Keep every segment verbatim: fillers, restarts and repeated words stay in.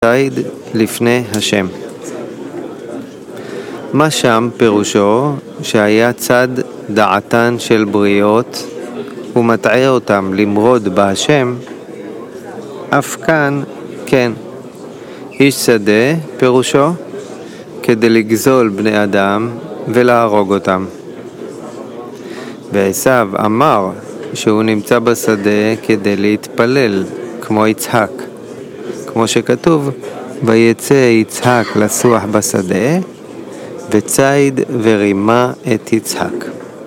ציד לפני השם. מה שם פירושו שהיה צד דעתן של בריות ומטעה אותם למרוד בהשם, אף כאן כן. איש שדה פירושו כדי לגזול בני אדם ולהרוג אותם. ועשיו אמר שהוא נמצא בשדה כדי להתפלל כמו יצחק, כמו שכתוב ויצא יצחק לסוח בשדה וציד ורימה את יצחק.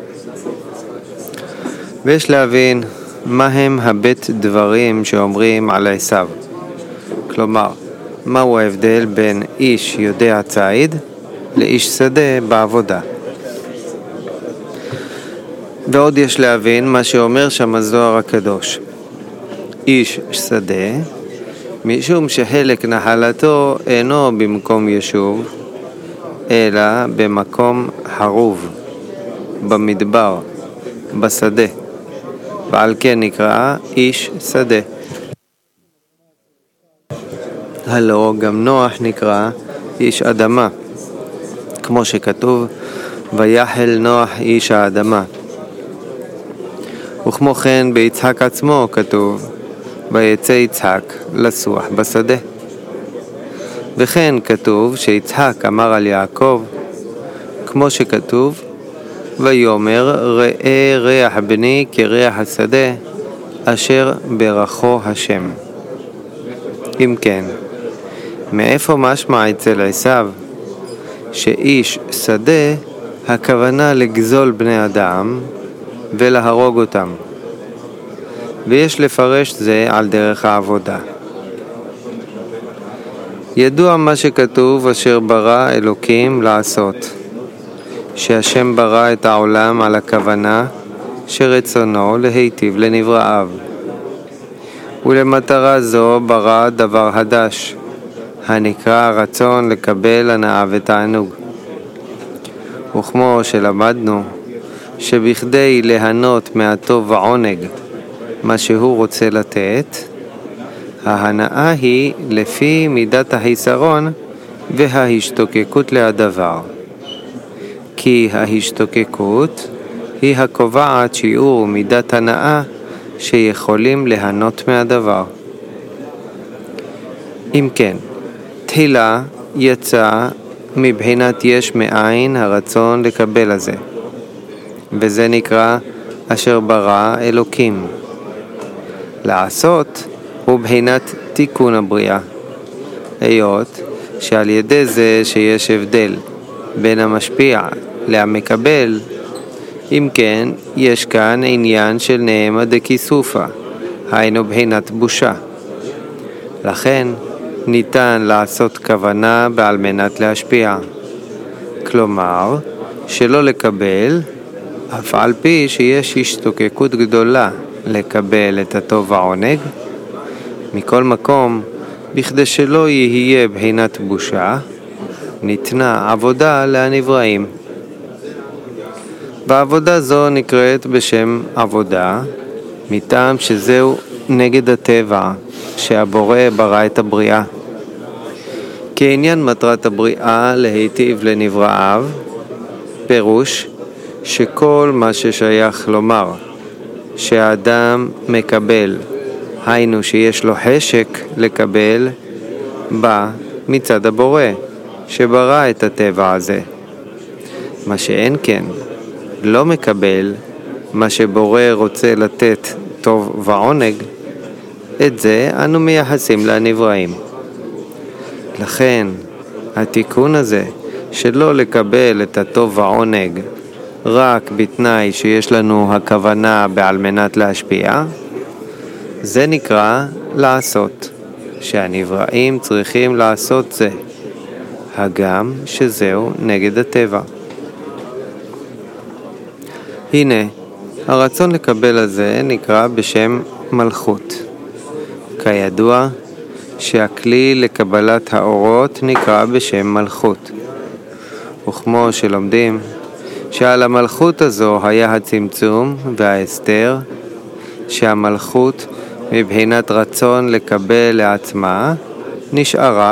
ויש להבין מהם הבית דברים שאומרים על עשיו, כלומר מהו ההבדל בין איש יודע ציד לאיש שדה בעבודה. ועוד יש להבין מה שאומר שם הזוהר הקדוש, איש שדה משום שחלק נחלתו אינו במקום יישוב אלא במקום חרוב, במדבר, בשדה, ועל כן נקרא איש שדה. הלא גם נוח נקרא איש אדמה, כמו שכתוב ויחל נוח איש האדמה. וכמו כן ביצחק עצמו כתוב ויצא יצחק לסוח בשדה. וכן כתוב שיצחק אמר על יעקב, כמו שכתוב ויאמר ראה ריח בני כריח השדה אשר ברכו השם. אם כן, מאיפה משמע אצל עשיו שאיש שדה הכוונה לגזול בני אדם ולהרוג אותם? ויש לפרש זה על דרך העבודה. ידוע מה שכתוב אשר ברא אלוקים לעשות, שהשם ברא את העולם על הכוונה שרצונו להיטיב לנבראיו, ולמטרה זו ברא דבר חדש הנקרא רצון לקבל הנאה ותענוג. וכמו שלמדנו שבכדי ליהנות מהטוב ועונג מה שהוא רוצה לתת, ההנאה היא לפי מידת החיסרון וההשתוקקות להדבר, כי ההשתוקקות היא הקובעת שיעור מידת הנאה שיכולים ליהנות מהדבר. אם כן, תחילה יצא מבחינת יש מאין הרצון לקבל הזה, וזה נקרא אשר ברא אלוקים. לעשות הוא בחינת תיקון הבריאה, היות שעל ידי זה שיש הבדל בין המשפיע למקבל, אם כן יש כאן עניין של נעמה דקיסופה, היינו בחינת בושה. לכן ניתן לעשות כוונה בעל מנת להשפיע, כלומר שלא לקבל אף על פי שיש השתוקקות גדולה לקבל את הטוב והעונג. מכל מקום, בכדי שלא יהיה בחינת בושה, ניתנה עבודה לנבראים. ועבודה זו נקראת בשם עבודה, מטעם שזהו נגד הטבע שהבורא ברא את הבריאה. כעניין מטרת הבריאה להיטיב לנבראיו, פירוש שכל מה ששייך לומר שהאדם מקבל, היינו שיש לו חשק לקבל, בא מצד הבורא שברא את הטבע הזה. מה שאין כן, לא מקבל מה שבורא רוצה לתת טוב ועונג, את זה אנו מייחסים לנבראים. לכן התיקון הזה שלא לקבל את הטוב ועונג רק בתנאי שיש לנו הכוונה בעל מנת להשפיע, זה נקרא לעשות, שהנבראים צריכים לעשות זה, הגם שזהו נגד הטבע. הנה, הרצון לקבל הזה נקרא בשם מלכות. כידוע שהכלי לקבלת האורות נקרא בשם מלכות. וכמו שלומדים שעל המלכות הזו היה הצמצום וההסתר, שהמלכות מבחינת רצון לקבל לעצמה נשארה